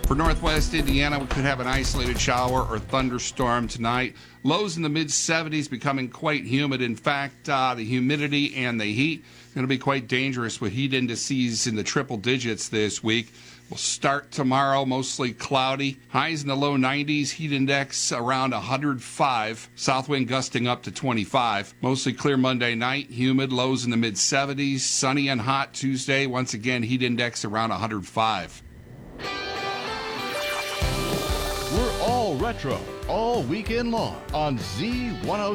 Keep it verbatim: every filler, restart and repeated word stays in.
For northwest Indiana, we could have an isolated shower or thunderstorm tonight. Lows in the mid seventies, becoming quite humid. In fact, uh, the humidity and the heat going to be quite dangerous with heat indices in the triple digits this week. We'll start tomorrow mostly cloudy. Highs in the low nineties, heat index around one hundred five. South wind gusting up to twenty-five. Mostly clear Monday night, humid, lows in the mid seventies. Sunny and hot Tuesday. Once again, heat index around one hundred five. We're all retro, all weekend long on Z one oh